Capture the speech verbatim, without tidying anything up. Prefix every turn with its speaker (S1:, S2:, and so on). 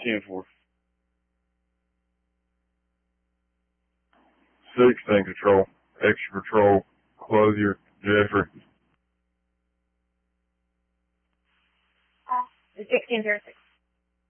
S1: ten four.
S2: sixteen control. Extra patrol. Closure. Jeffrey.
S3: Uh, sixteen zero six.